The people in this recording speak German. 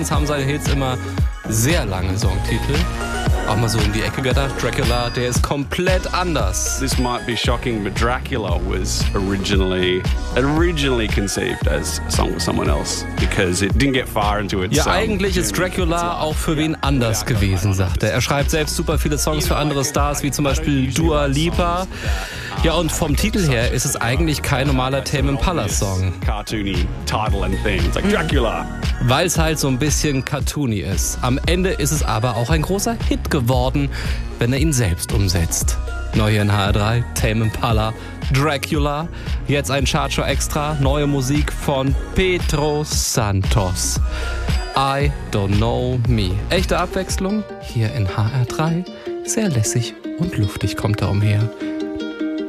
haben seine Hits immer sehr lange Songtitel. Auch mal so um die Ecke gedacht, Dracula, der ist komplett anders. This might be shocking, but Dracula was originally conceived as a song with someone else because it didn't get far into its. Ja, eigentlich ist Dracula auch für wen anders gewesen, sagt er. Er schreibt selbst super viele Songs für andere Stars, wie zum Beispiel Dua Lipa. Ja, und vom Titel her ist es eigentlich kein normaler Tame Impala-Song. Cartoony title and theme. It's like Dracula. Weil es halt so ein bisschen cartoony ist. Am Ende ist es aber auch ein großer Hit geworden, wenn er ihn selbst umsetzt. Neu hier in HR3, Tame Impala, Dracula. Jetzt ein Chartshow Extra, neue Musik von Pedro Santos. I Don't Know Me. Echte Abwechslung hier in HR3. Sehr lässig und luftig kommt er umher.